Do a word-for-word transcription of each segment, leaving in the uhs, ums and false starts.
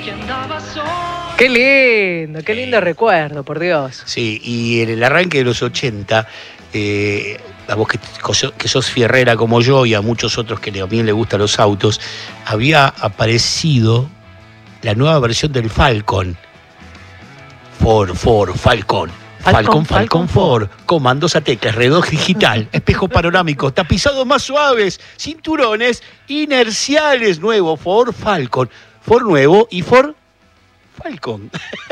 Qué lindo, qué lindo recuerdo, por Dios. Sí, y en el arranque de los ochenta, eh, a vos que, que sos fierrera como yo y a muchos otros que también les gustan los autos, había aparecido la nueva versión del Falcon. Ford, Ford, Falcon. Falcon, Falcon, Falcon Ford, comandos a teclas, reloj digital, espejo panorámico, tapizados más suaves, cinturones inerciales, nuevo Ford Falcon, Ford nuevo y Ford Falcon.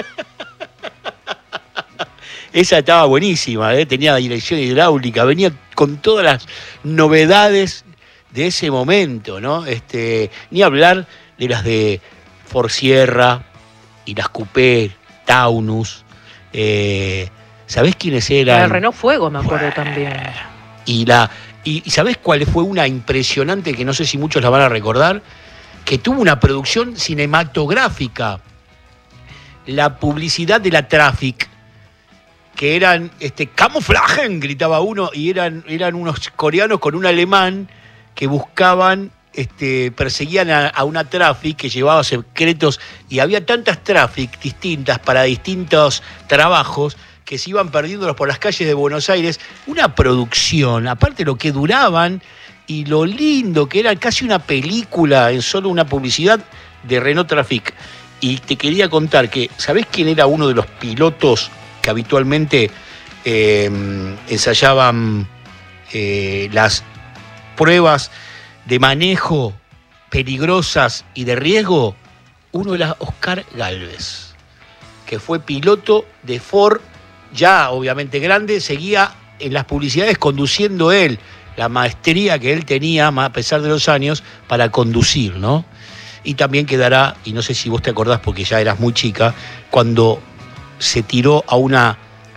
Esa estaba buenísima, ¿eh? Tenía dirección hidráulica, venía con todas las novedades de ese momento, ¿no? Este, ni hablar de las de Ford Sierra y las Coupé, Taunus. Eh, ¿Sabés quiénes eran? El Renault Fuego, me acuerdo bueno, también. Y, la, y, y ¿sabés cuál fue una impresionante que no sé si muchos la van a recordar? Que tuvo una producción cinematográfica. La publicidad de la Traffic, que eran este, camuflajen, gritaba uno, y eran, eran unos coreanos con un alemán que buscaban, este, perseguían a, a una Traffic que llevaba secretos, y había tantas Traffic distintas para distintos trabajos que se iban perdiéndolos por las calles de Buenos Aires. Una producción, aparte lo que duraban y lo lindo que era, casi una película en solo una publicidad de Renault Traffic. Y te quería contar que, ¿sabés quién era uno de los pilotos que habitualmente eh, ensayaban eh, las pruebas de manejo peligrosas y de riesgo? Uno era Oscar Gálvez, que fue piloto de Ford, ya obviamente grande, seguía en las publicidades conduciendo él, la maestría que él tenía, a pesar de los años, para conducir, ¿no? Y también quedará, y no sé si vos te acordás porque ya eras muy chica, cuando se tiró a una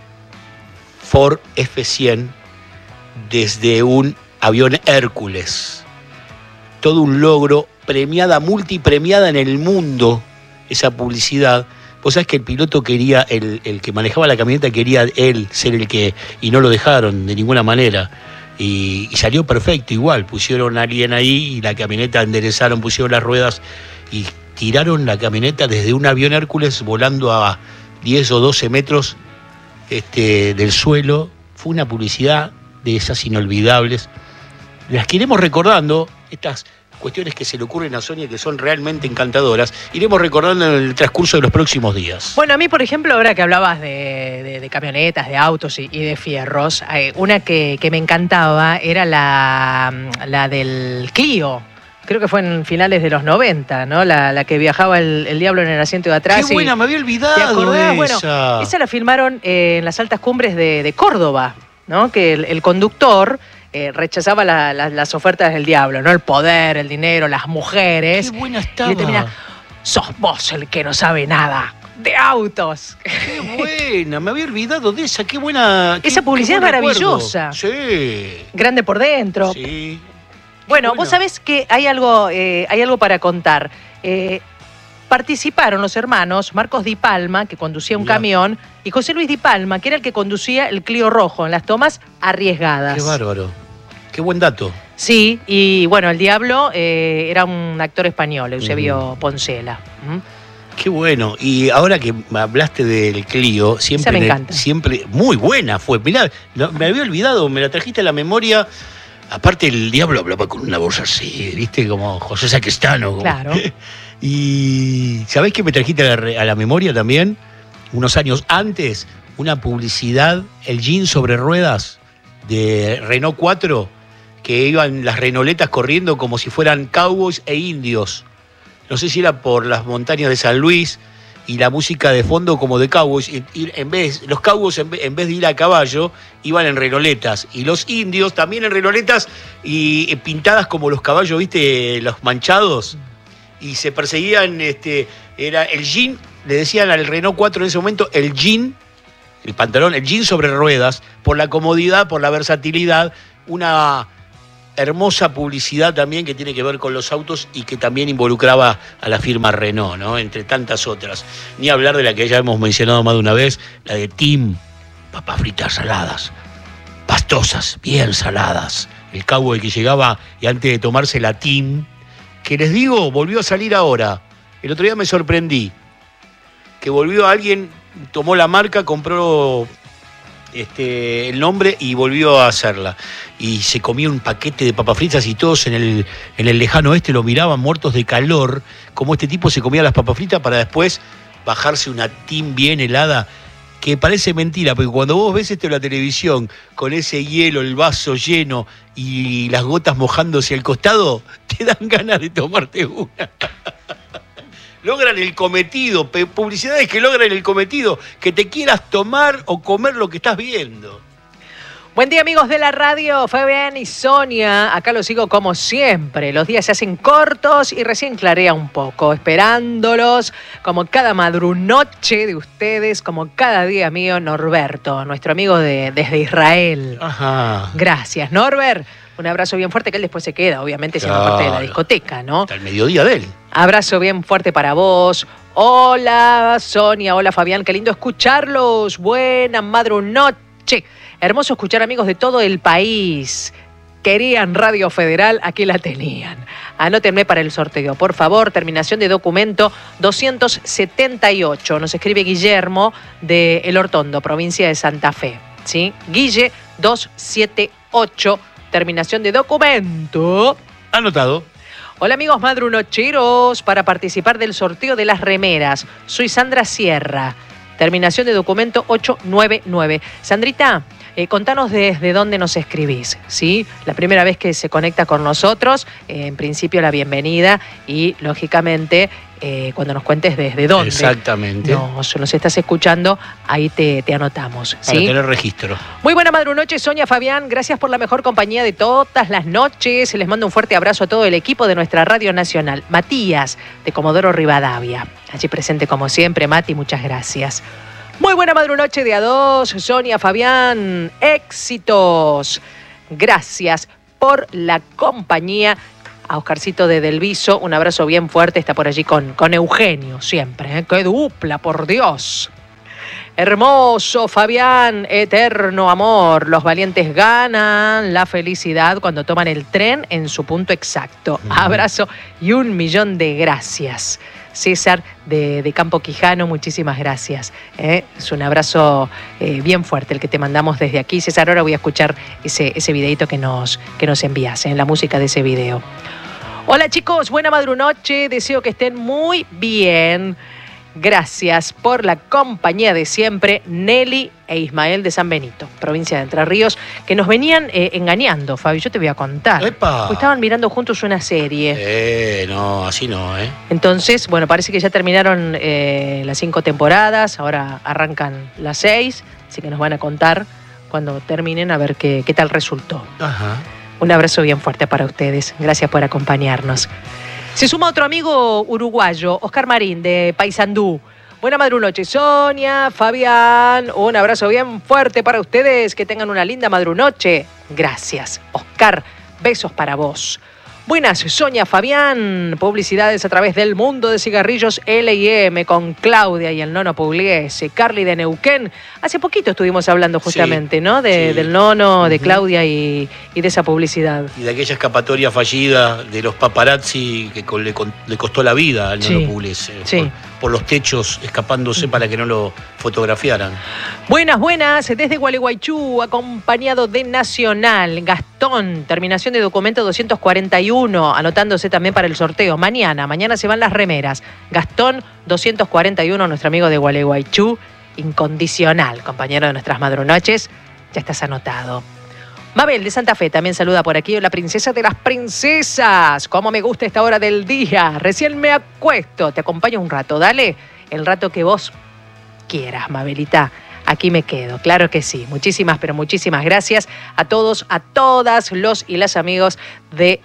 Ford F cien desde un avión Hércules. Todo un logro, premiada, multipremiada en el mundo, esa publicidad. Vos sabés que el piloto quería, el, el que manejaba la camioneta quería él ser el que, y no lo dejaron de ninguna manera. Y, y salió perfecto igual, pusieron a alguien ahí y la camioneta enderezaron, pusieron las ruedas y tiraron la camioneta desde un avión Hércules volando a diez o doce metros este, del suelo. Fue una publicidad de esas inolvidables. Las que iremos recordando, estas cuestiones que se le ocurren a Sonia que son realmente encantadoras, iremos recordando en el transcurso de los próximos días. Bueno, a mí, por ejemplo, ahora que hablabas de, de, de camionetas, de autos y, y de fierros, eh, una que, que me encantaba era la, la del Clio. Creo que fue en finales de los noventa, ¿no? La, la que viajaba el, el diablo en el asiento de atrás. ¡Qué buena! Y, me había olvidado. ¿Te acordás? Esa. Bueno, esa la filmaron eh, en las altas cumbres de, de Córdoba, ¿no? Que el, el conductor Eh, rechazaba la, la, las ofertas del diablo, ¿no? El poder, el dinero, las mujeres. ¡Qué buena estaba! Y le termina, sos vos el que no sabe nada de autos. ¡Qué buena! Me había olvidado de esa. ¡Qué buena! Qué, esa publicidad qué es maravillosa. Recuerdo. Sí. Grande por dentro. Sí. Bueno, buena. Vos sabés que hay algo, eh, hay algo para contar. Eh, participaron los hermanos Marcos Di Palma, que conducía un Mirá. camión, y José Luis Di Palma, que era el que conducía el Clio rojo en las tomas arriesgadas. ¡Qué bárbaro! ¡Qué buen dato! Sí, y bueno, el diablo eh, era un actor español, Eusebio uh-huh. Poncela. ¿Mm? Qué bueno. Y ahora que hablaste del Clio, siempre, me encanta. siempre muy buena fue. Mirá, no, me había olvidado, me la trajiste a la memoria. Aparte, el diablo hablaba con una voz así, ¿viste? Como José Sacristano. Como... Claro. Y ¿sabés qué me trajiste a la, a la memoria también? Unos años antes, una publicidad, el jean sobre ruedas de Renault cuatro, que iban las renoletas corriendo como si fueran cowboys e indios. No sé si era por las montañas de San Luis y la música de fondo como de cowboys. Y, y en vez, los cowboys en vez, en vez de ir a caballo, iban en renoletas. Y los indios también en renoletas y, y pintadas como los caballos, ¿viste? Los manchados. Y se perseguían, este, era el jean, le decían al Renault cuatro en ese momento, el jean, el pantalón, el jean sobre ruedas, por la comodidad, por la versatilidad, una hermosa publicidad también que tiene que ver con los autos y que también involucraba a la firma Renault, ¿no? Entre tantas otras. Ni hablar de la que ya hemos mencionado más de una vez, la de Tim, papas fritas saladas, pastosas, bien saladas. El cowboy que llegaba y antes de tomarse la Tim, que les digo, volvió a salir ahora. El otro día me sorprendí que volvió alguien, tomó la marca, compró este, el nombre y volvió a hacerla. Y se comió un paquete de papas fritas y todos en el, en el lejano oeste lo miraban muertos de calor, como este tipo se comía las papas fritas para después bajarse una tin bien helada, que parece mentira, porque cuando vos ves esto en la televisión, con ese hielo, el vaso lleno y las gotas mojándose al costado, te dan ganas de tomarte una. Logran el cometido, publicidades que logran el cometido, que te quieras tomar o comer lo que estás viendo. Buen día, amigos de la radio, Fabián y Sonia. Acá lo sigo como siempre. Los días se hacen cortos y recién clarea un poco, esperándolos como cada madrunoche de ustedes, como cada día mío, Norberto, nuestro amigo de, desde Israel. Ajá. Gracias, Norbert. Un abrazo bien fuerte, que él después se queda, obviamente, siendo Claro. parte de la discoteca, ¿no? Hasta el mediodía de él. Abrazo bien fuerte para vos. Hola, Sonia. Hola, Fabián. Qué lindo escucharlos. Buena madrunoche. Hermoso escuchar amigos de todo el país. Querían Radio Federal, aquí la tenían. Anótenme para el sorteo, por favor. Terminación de documento doscientos setenta y ocho. Nos escribe Guillermo de El Hortondo, provincia de Santa Fe. ¿Sí? Guille doscientos setenta y ocho. Terminación de documento. Anotado. Hola amigos madrunocheros, para participar del sorteo de las remeras. Soy Sandra Sierra. Terminación de documento ochocientos noventa y nueve. Sandrita, eh, contanos desde dónde nos escribís, ¿sí? La primera vez que se conecta con nosotros, eh, en principio la bienvenida y, lógicamente, eh, cuando nos cuentes desde dónde Exactamente. nos, nos estás escuchando, ahí te, te anotamos, ¿sí? Para tener registro. Muy buena madrunoche, Sonia, Fabián. Gracias por la mejor compañía de todas las noches. Les mando un fuerte abrazo a todo el equipo de nuestra Radio Nacional. Matías, de Comodoro Rivadavia. Allí presente como siempre, Mati, muchas gracias. Muy buena madrunoche de a dos, Sonia, Fabián. Éxitos. Gracias por la compañía. A Oscarcito de Delviso, un abrazo bien fuerte. Está por allí con, con Eugenio siempre. ¿eh? ¡Qué dupla, por Dios! Hermoso, Fabián, eterno amor. Los valientes ganan la felicidad cuando toman el tren en su punto exacto. Uh-huh. Abrazo y un millón de gracias. César de, de Campo Quijano, muchísimas gracias. ¿eh? Es un abrazo eh, bien fuerte el que te mandamos desde aquí. César, ahora voy a escuchar ese, ese videito que nos, que nos envías, ¿eh? la música de ese video. Hola chicos, buena madrunoche. Deseo que estén muy bien. Gracias por la compañía de siempre, Nelly e Ismael de San Benito, provincia de Entre Ríos, que nos venían eh, engañando, Fabi, yo te voy a contar. ¡Epa! Pues estaban mirando juntos una serie. Eh, no, así no, ¿eh? Entonces, bueno, parece que ya terminaron eh, las cinco temporadas, ahora arrancan las seis, así que nos van a contar cuando terminen a ver qué, qué tal resultó. Ajá. Un abrazo bien fuerte para ustedes, gracias por acompañarnos. Se suma otro amigo uruguayo, Oscar Marín, de Paysandú. Buena madrunoche, Sonia, Fabián. Un abrazo bien fuerte para ustedes. Que tengan una linda madrunoche. Gracias, Oscar. Besos para vos. Buenas, Sonia, Fabián. Publicidades a través del Mundo de Cigarrillos L y M con Claudia y el Nono Pugliese. Carly de Neuquén. Hace poquito estuvimos hablando justamente, sí, ¿no? De, sí. Del Nono, de Uh-huh. Claudia y, y de esa publicidad. Y de aquella escapatoria fallida de los paparazzi que con, le, con, le costó la vida al Sí, Nono Pugliese. sí. Por, por los techos escapándose para que no lo fotografiaran. Buenas, buenas, desde Gualeguaychú, acompañado de Nacional, Gastón, terminación de documento doscientos cuarenta y uno, anotándose también para el sorteo. Mañana, mañana se van las remeras. Gastón, doscientos cuarenta y uno, nuestro amigo de Gualeguaychú, incondicional, compañero de nuestras madrunoches, ya estás anotado. Mabel de Santa Fe también saluda por aquí. La princesa de las princesas. Cómo me gusta esta hora del día. Recién me acuesto. Te acompaño un rato. Dale el rato que vos quieras, Mabelita. Aquí me quedo. Claro que sí. Muchísimas, pero muchísimas gracias a todos, a todas los y las amigos de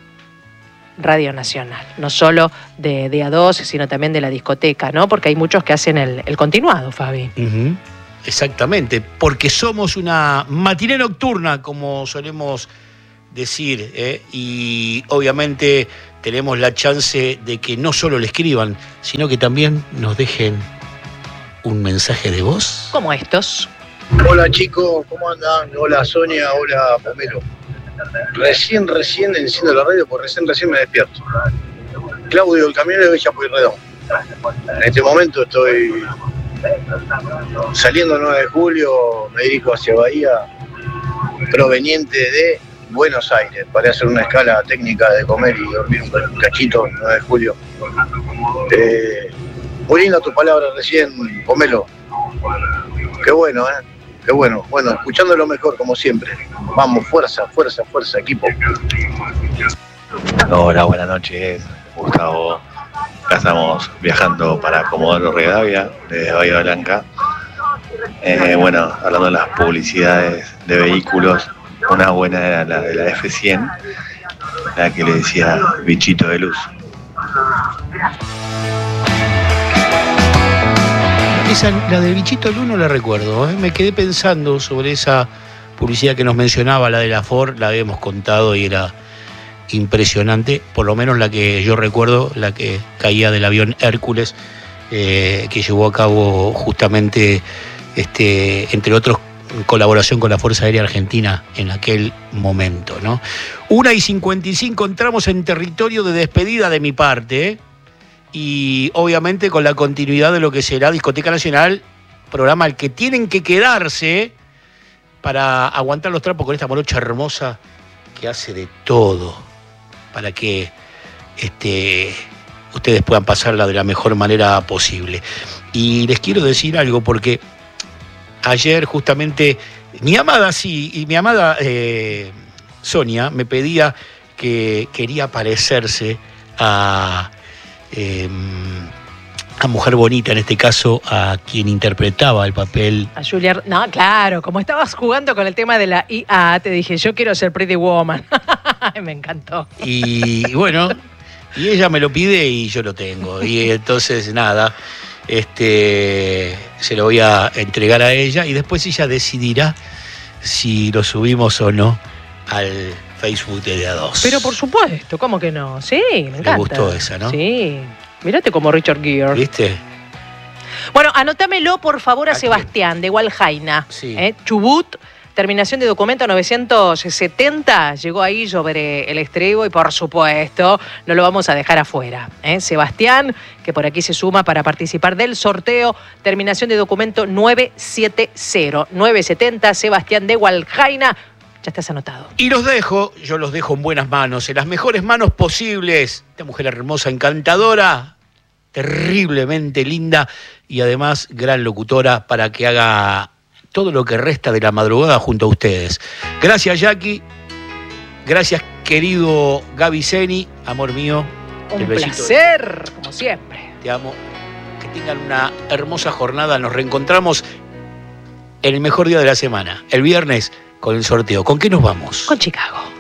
Radio Nacional. No solo de, de A dos, sino también de la discoteca, ¿no? Porque hay muchos que hacen el, el continuado, Fabi. Uh-huh. Exactamente, porque somos una matiné nocturna, como solemos decir, ¿eh? Y obviamente tenemos la chance de que no solo le escriban, sino que también nos dejen un mensaje de voz. Como estos. Hola chicos, ¿cómo andan? Hola Sonia, hola Pomelo. Recién, recién enciendo la radio porque recién, recién me despierto. Claudio, el camionero de Villa Pueyrredón. En este momento estoy saliendo el nueve de julio, me dirijo hacia Bahía, proveniente de Buenos Aires, para hacer una escala técnica de comer y dormir un cachito el nueve de julio. Eh, muy linda tu palabra recién, Pomelo. Qué bueno, ¿eh? Qué bueno. Bueno, escuchando lo mejor, como siempre. Vamos, fuerza, fuerza, fuerza, equipo. Hola, buenas noches, Gustavo. Acá estamos viajando para Comodoro Rivadavia, desde Bahía Blanca. Eh, bueno, hablando de las publicidades de vehículos, una buena era la de la F cien, la que le decía bichito de luz. Esa, la del bichito de luz no la recuerdo, ¿eh? Me quedé pensando sobre esa publicidad que nos mencionaba, la de la Ford, la habíamos contado y era impresionante, por lo menos la que yo recuerdo, la que caía del avión Hércules, eh, que llevó a cabo justamente, este, entre otros, en colaboración con la Fuerza Aérea Argentina en aquel momento, ¿no? una y cincuenta y cinco, entramos en territorio de despedida de mi parte, ¿eh? Y obviamente con la continuidad de lo que será Discoteca Nacional, programa al que tienen que quedarse para aguantar los trapos con esta morocha hermosa que hace de todo para que este, ustedes puedan pasarla de la mejor manera posible. Y les quiero decir algo, porque ayer justamente mi amada, sí, y mi amada eh, Sonia me pedía que quería parecerse a, eh, a Mujer Bonita, en este caso a quien interpretaba el papel. A Julia. No, claro, como estabas jugando con el tema de la I A, te dije, yo quiero ser Pretty Woman. Me encantó. Y bueno, y ella me lo pide y yo lo tengo. Y entonces, nada, este, se lo voy a entregar a ella y después ella decidirá si lo subimos o no al Facebook de D A dos. Pero por supuesto, ¿cómo que no? Sí, me encanta. Me gustó esa, ¿no? Sí. Mírate como Richard Gere. ¿Viste? Bueno, anótamelo por favor a, ¿A Sebastián, quién? de Hualjaina. Sí. ¿Eh? Chubut, terminación de documento novecientos setenta, llegó ahí sobre el estribo y por supuesto no lo vamos a dejar afuera. ¿eh? Sebastián, que por aquí se suma para participar del sorteo, terminación de documento nueve setenta, nueve setenta, Sebastián de Hualjaina. Ya estás anotado. Y los dejo, yo los dejo en buenas manos, en las mejores manos posibles. Esta mujer hermosa, encantadora, terriblemente linda y además gran locutora para que haga todo lo que resta de la madrugada junto a ustedes. Gracias, Jackie. Gracias, querido Gaby Zeni, amor mío. Un placer, de... como siempre. Te amo. Que tengan una hermosa jornada. Nos reencontramos en el mejor día de la semana, el viernes, con el sorteo. ¿Con qué nos vamos? Con Chicago.